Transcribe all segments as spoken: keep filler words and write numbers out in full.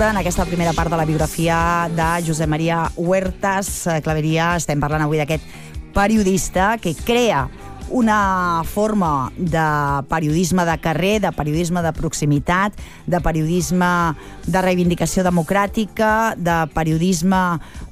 En aquesta primera part de la biografia de Josep Maria Huertas Clavería estem parlant avui d'aquest periodista que crea una forma de periodisme de carrer, de periodisme de proximitat, de periodisme de reivindicació democràtica, de periodisme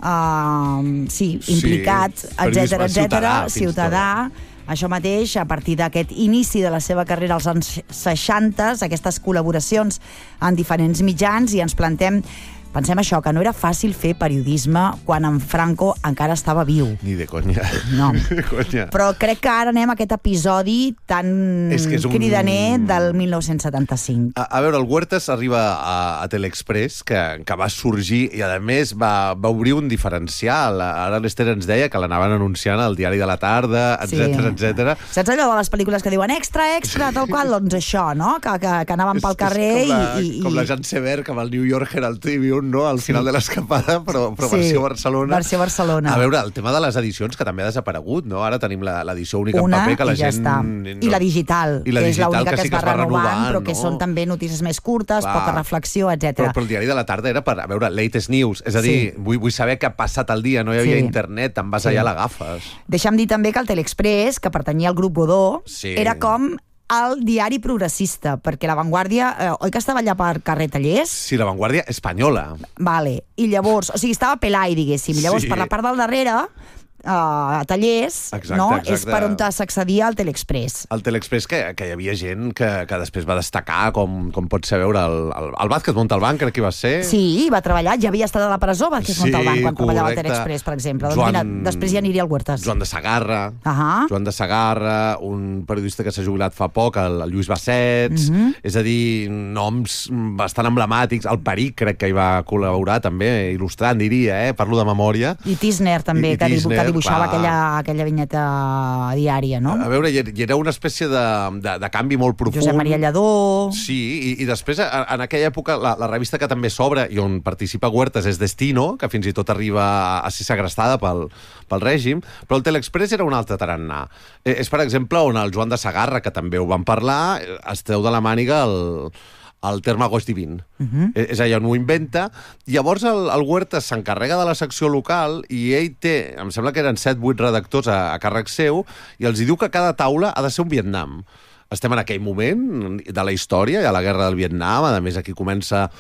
eh, sí, implicat, sí, etcètera, etcètera, ciutadà. ciutadà. Això mateix, a partir d'aquest inici de la seva carrera als anys seixanta, aquestes col·laboracions en diferents mitjans, i ens plantem, pensem això, que no era fàcil fer periodisme quan en Franco encara estava viu. Ni de conya. No. Ni de conya. Però crec que ara anem a aquest episodi tan És que és un... cridaner del mil nou-cents setanta-cinc. A, a veure, el Huertas arriba a, a Teleexpress, que, que va sorgir i, a més, va, va obrir un diferencial. Ara l'Ester ens deia que l'anaven anunciant al Diari de la Tarda, etcètera, Sí. etcètera. Saps allò de les pel·lícules que diuen extra, extra, tal qual? Doncs això, no? Que, que, que anaven pel carrer és com la, i, i... Com la Jean Sever, que va al New York Herald Tribune, no? Al final sí. de l'escapada, però, però Sí. versió Barcelona. Versió Barcelona. A veure, el tema de les edicions, que també ha desaparegut, no? Ara tenim l'edició única Una, en paper, que la i ja gent... està. No... I la digital, I la que és digital, l'única que que, sí es que va es va renovant, renovant, però que no? són també notícies més curtes, Va. poca reflexió, Però, etcètera. però el Diari de la Tarda era per, a veure, latest news. És a dir, Sí. vull, vull saber què ha passat al dia. No hi havia Sí. internet, te'n vas Sí. allà, l'agafes. Deixa'm dir també que el Teleexpress, que pertanyia al grup Godó, Sí. era com el diari progressista, perquè La Vanguardia, eh, oi que estava allà per carrer Tallers? Sí, la Vanguardia espanyola. Vale. I llavors, o sigui, estava Pelai, diguéssim. Llavors, Sí. per la part del darrere, a uh, Tallers, Exacte, no? exacte. És per on s'accedia al Teleexpress. El Teleexpress, que, que hi havia gent que, que després va destacar, com, com pot ser veure el, el, el Vázquez Montalbán, crec que va ser. Sí, va treballar, ja havia estat a la presó, Vázquez Sí, Montalbán, quan treballava al correcte. Teleexpress, per exemple. Joan- Doncs mira, després ja aniria al Huertas. Joan de Sagarra, Ahà. Joan de Sagarra, un periodista que s'ha jubilat fa poc, el, el Lluís Bassets, Mhm. és a dir, noms bastant emblemàtics. El Peric crec que hi va col·laborar també, il·lustrant, diria, eh? Parlo de memòria. I Tisner, també, I- i que, dibu Tisner, que dibuixava clar. aquella, aquella vinyeta diària, no? A veure, hi hi era una espècie de, de, de canvi molt profund. Josep Maria Lladó... Sí, i, i després, a- en aquella època, la, la revista que també s'obre i on participa Huertas és Destino, que fins i tot arriba a, a ser segrestada pel, pel règim, però el Teleexpress era un altre tarannà. Eh, és, per exemple, on el Joan de Sagarra, que també ho van parlar, eh, es treu de la màniga el, el terme goig divin. Uh -huh. És, és allà on ho inventa. Llavors el, el Huertas s'encarrega de la secció local i ell té, em sembla que eren set vuit redactors a, a càrrec seu, i els hi diu que cada taula ha de ser un Vietnam. Estem en aquell moment de la història, hi ha la guerra del Vietnam, a més aquí comença...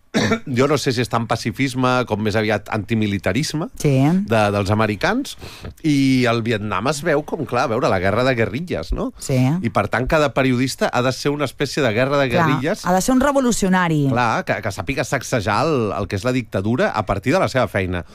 Jo no sé si és tant pacifisme com més aviat antimilitarisme Sí. de, dels americans, i el Vietnam es veu com, clar, a veure, la guerra de guerrilles, no? Sí. I per tant cada periodista ha de ser una espècie de guerra de Clar, guerrilles, ha de ser un revolucionari. clar, que, que sàpiga sacsejar el, el que és la dictadura a partir de la seva feina.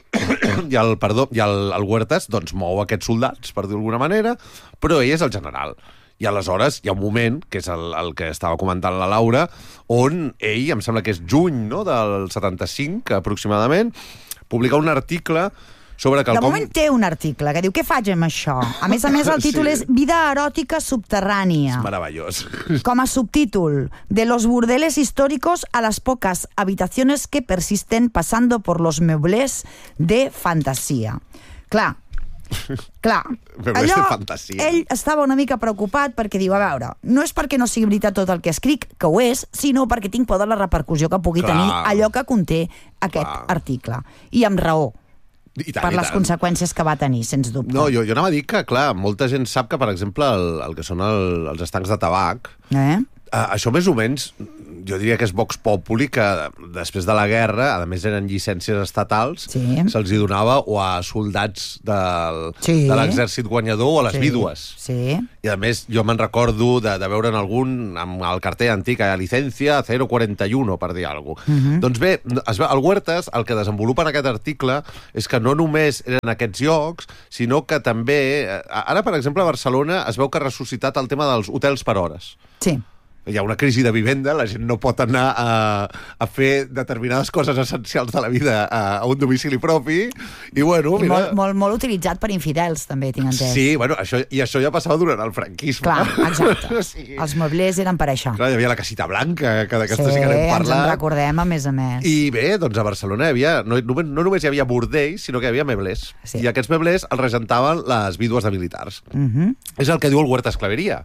I el, perdó, i el, el Huertas doncs, mou aquests soldats, per dir d'alguna manera, però ell és el general. I aleshores hi ha un moment, que és el, el que estava comentant la Laura, on ell, em sembla que és juny, no?, del setanta-cinc, aproximadament, publica un article sobre que... De moment té un article que diu què faig amb això? A més a més, el títol Sí. és Vida eròtica subterrània. És meravellós. Com a subtítol, de los burdeles históricos a las pocas habitaciones que persisten pasando por los meublés de fantasía. Clar, clar. Meublers de fantasia. Ell estava una mica preocupat perquè diu, a veure, no és perquè no sigui veritat tot el que escric, que ho és, sinó perquè tinc por de la repercussió que pugui Clar. tenir allò que conté aquest Clar. article. I amb raó, I tant, per i les tant. conseqüències que va tenir, sens dubte. No, jo, jo anava a dir que, clar, molta gent sap que, per exemple, el, el que són el, els estancs de tabac, Eh? Uh, això més o menys, jo diria que és Vox Populi, que després de la guerra, a més eren llicències estatals, Sí. se'ls hi donava o a soldats del, Sí. de l'exèrcit guanyador o a les Sí. vídues. Sí. I a més, jo me'n recordo de, de veure en algun, amb el cartell antic, a llicència zero quaranta u, per dir alguna cosa. Mhm. Doncs bé, es ve, el Huertas, el que desenvolupa en aquest article és que no només eren aquests llocs, sinó que també... eh, Ara, per exemple, a Barcelona es veu que ha ressuscitat el tema dels hotels per hores. Sí. Hi ha una crisi de vivenda, la gent no pot anar a, a fer determinades coses essencials de la vida a, a un domicili propi, i bueno, I mira... molt, molt, molt utilitzat per infidels, també, tinc entès. Sí, bueno, això, i això ja passava durant el franquisme. Clar, exacte. Sí. Els meublers eren per això. Clar, hi havia la casita blanca, que d'aquesta Sí, sí que n'hem ens en parlat. recordem, a més a més. I bé, doncs a Barcelona hi havia, no, no, no només hi havia bordells, sinó que hi havia meblers. Sí. I aquests meblers els regentaven les vídues de militars. Uh -huh. És el que diu el Huertas Clavería.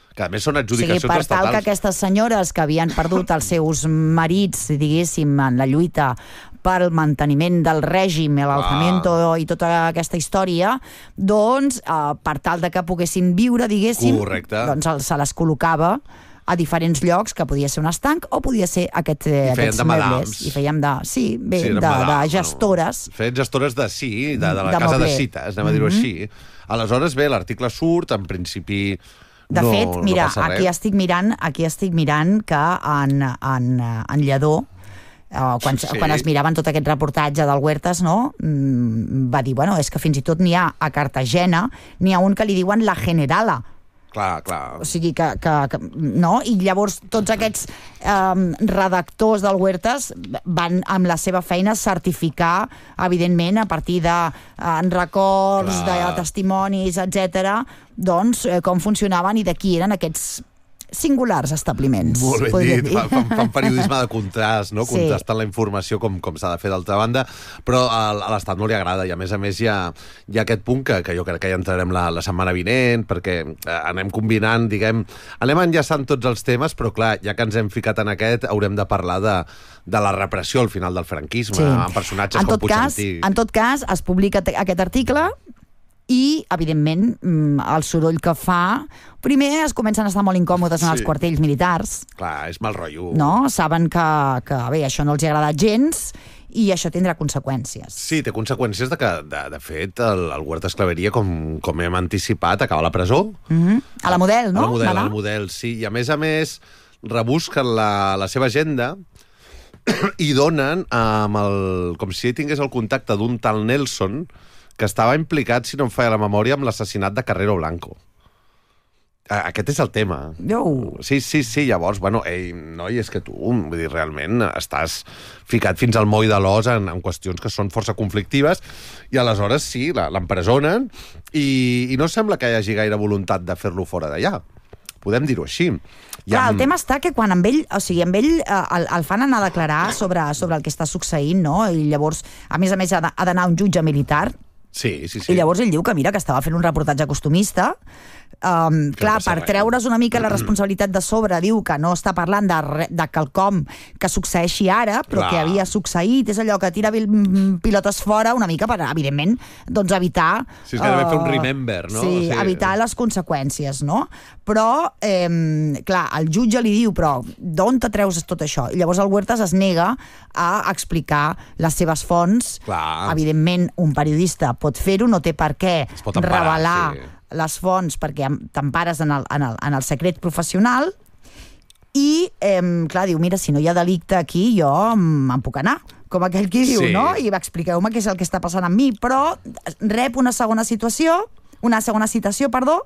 que a més són O sigui, adjudicacions per tal que estatals. aquestes senyores que havien perdut els seus marits, diguéssim, en la lluita pel manteniment del règim, l'alzamiento i tota aquesta història, doncs, eh, per tal de que poguessin viure, diguéssim, Correcte. doncs el- se les col·locava a diferents llocs, que podia ser un estanc o podia ser aquest, eh, feien aquests de madams. mebles. I fèiem de, sí, bé, Sí, de, eren de madams, gestores. No? Feien gestores de sí, de, de la De casa mobler. de cites, anem a dir-ho així. Aleshores, bé, l'article surt, en principi... De no, fet, mira, no passa aquí res. estic mirant, aquí estic mirant que en, en, en Lledó, eh, quan, Sí. quan es miraven tot aquest reportatge del Huertas, no? Mm, va dir, bueno, és que fins i tot n'hi ha a Cartagena, n'hi ha un que li diuen la Generala. Clar, clar. O sigui que, que, que no? I llavors tots aquests eh, redactors del Huertas van amb la seva feina certificar, evidentment, a partir de eh, records, Clar. de testimonis, etcètera, doncs eh, com funcionaven i de qui eren aquests singulars establiments. Molt ben podríem dit, dir. fan, fan, fan periodisme de contrast, no? Sí. Contrastant la informació com, com s'ha de fer d'altra banda, però a, a l'Estat no li agrada, i a més a més hi ha, hi ha aquest punt que, que jo crec que ja entrarem la, la setmana vinent, perquè eh, anem combinant, diguem, anem enllaçant tots els temes, però clar, ja que ens hem ficat en aquest, haurem de parlar de, de la repressió al final del franquisme, Sí. amb personatges en com tot cas, Puigdentí. en tot cas, es publica te- aquest article i, evidentment, mm, el soroll que fa... Primer es comencen a estar molt incòmodes en els Sí. quartells militars, Clar, és mal rotllo. no? Saben que, que bé, això no els ha agradat gens i això tindrà conseqüències. Sí, té conseqüències de que, de, de fet, el, el Huertas Clavería, com, com hem anticipat, acaba a la presó. Mm -hmm. A la model, no? A la model, Va anar? a la model, sí. I a més a més, rebusquen la, la seva agenda i donen amb el, com si ell tingués el contacte d'un tal Nelson que estava implicat, si no em falla la memòria, amb l'assassinat de Carrero Blanco. A- Aquest és el tema. Jo. Sí, sí, sí, llavors, bueno, ei, noi, és que tu, vull dir, realment estàs ficat fins al moll de l'os en, en qüestions que són força conflictives, i aleshores sí, la- l'empresonen, i, i no sembla que hi hagi gaire voluntat de fer-lo fora d'allà. Podem dir-ho així. I Clar, amb- el tema està que quan amb ell, o sigui, amb ell eh, el, el fan anar a declarar sobre, sobre el que està succeint, no? I llavors, a més a més, ha de- ha d'anar a un jutge militar. Sí, sí, sí. I llavors ell diu que, mira, que estava fent un reportatge costumista. Um, clar, passa per res. treure's una mica la responsabilitat de sobre, diu que no està parlant de, re, de quelcom que succeeixi ara, però Clar. que havia succeït. És allò que tira bil- mm, pilotes fora una mica per, evidentment, doncs evitar... Sí, és gairebé eh, fer un remember, no? Sí, O sigui- evitar les conseqüències, no? Però, eh, clar, el jutge li diu, però d'on te treus tot això? I llavors el Huertas es nega a explicar les seves fonts. Clar. Evidentment, un periodista pot fer-ho, no té per què Es pot emparar, revelar sí. les fonts perquè t'empares en, el, en, el, en el secret professional i, eh, clar, diu, mira, si no hi ha delicte aquí, jo mm, em puc anar, com aquell qui diu, Sí. no? I expliqueu-me què és el que està passant amb mi, però rep una segona situació, una segona citació, perdó,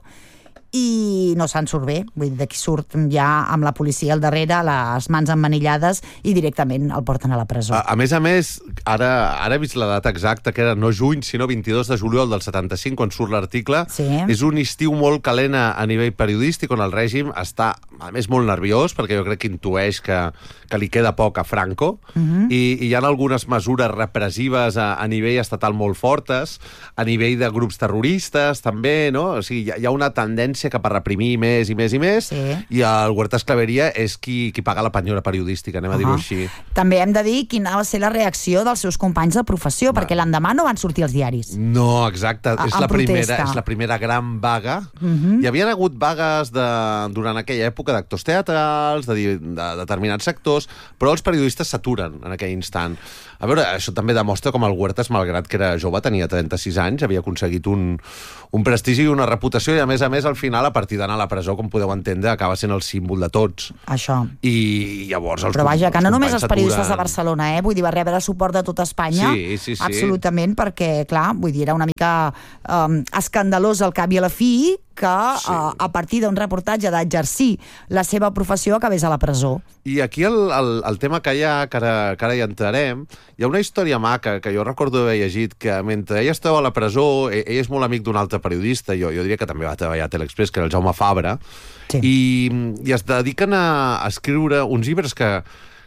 i no se'n surt bé. Vull dir, d'aquí surt ja amb la policia al darrere, les mans emmanillades, i directament el porten a la presó. A, a més a més, ara, ara he vist la data exacta, que era no juny, sinó vint-i-dos de juliol del setanta-cinc, quan surt l'article. Sí. És un estiu molt calent a, a nivell periodístic, on el règim està, a més, molt nerviós, perquè jo crec que intueix que, que li queda poc a Franco, uh -huh. i, i hi ha algunes mesures repressives a, a nivell estatal molt fortes, a nivell de grups terroristes, també, no? O sigui, hi ha, hi ha una tendència cap a reprimir més i més i més, Sí. i el Huertas Clavería és qui, qui paga la penyora periodística, anem a dir-ho Ah. així. També hem de dir quina va ser la reacció dels seus companys de professió, perquè l'endemà no van sortir als diaris. No, exacte. A- és, en la primera, protesta. és la primera gran vaga. Uh -huh. Hi havien hagut vagues de, durant aquella època d'actors teatrals, de, di- de determinats sectors, però els periodistes s'aturen en aquell instant. A veure, això també demostra com el Huertas, malgrat que era jove, tenia trenta-sis anys, havia aconseguit un, un prestigi i una reputació, i a més a més, al final, a partir d'anar a la presó, com podeu entendre, acaba sent el símbol de tots. Això. I llavors els Però vaja, que no només companys els periodistes de s'aturen. Barcelona, eh? Vull dir, va rebre suport de tota Espanya. Sí, sí, sí. Absolutament, perquè, clar, vull dir, era una mica um, escandalós al cap i a la fi que Sí. uh, a partir d'un reportatge d'exercir la seva professió acabés a la presó. I aquí el, el, el tema que hi ha, que ara, que ara hi entrarem, hi ha una història maca que jo recordo haver llegit, que mentre ell estava a la presó, ell, ell és molt amic d'un altre periodista, jo, jo diria que també va treballar a Telexpress, que era el Jaume Fabra, Sí. i, i es dediquen a, a escriure uns llibres que,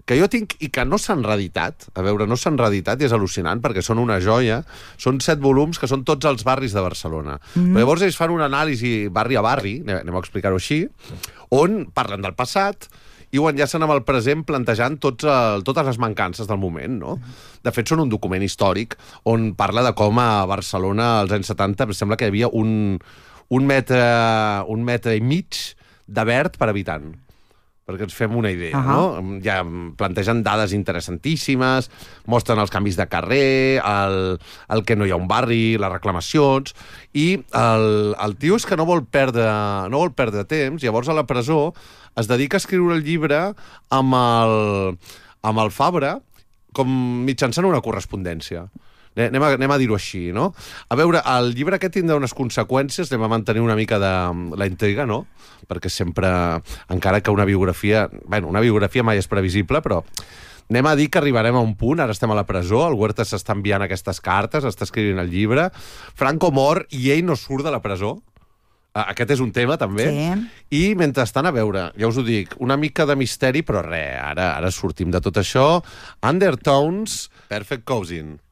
que jo tinc i que no s'han reeditat. A veure, no s'han reeditat i és al·lucinant perquè són una joia. Són set volums que són tots els barris de Barcelona. Mm. Però llavors ells fan una anàlisi barri a barri, anem a explicar-ho així, on parlen del passat i ho enllacen amb el present plantejant tots el, totes les mancances del moment, no? De fet, són un document històric on parla de com a Barcelona als anys setanta sembla que hi havia un, un, metre, un metre i mig de verd per habitant, perquè ens fem una idea, uh-huh. no? Ja plantegen dades interessantíssimes, mostren els canvis de carrer, el, el que no hi ha un barri, les reclamacions, i el, el tio és que no vol perdre, no vol perdre temps, llavors a la presó es dedica a escriure el llibre amb el, amb el Fabra com mitjançant una correspondència. Anem a, anem a dir-ho així, no? A veure, el llibre aquest tindrà unes conseqüències, anem a mantenir una mica de la intriga, no? Perquè sempre, encara que una biografia... Bueno, una biografia mai és previsible, però anem a dir que arribarem a un punt, ara estem a la presó, el Huerta s'està enviant aquestes cartes, està escrivint el llibre, Franco mor i ell no surt de la presó. Aquest és un tema, també. Sí. I mentrestant, a veure, ja us ho dic, una mica de misteri, però res, ara, ara sortim de tot això. Undertones, Perfect Cousin.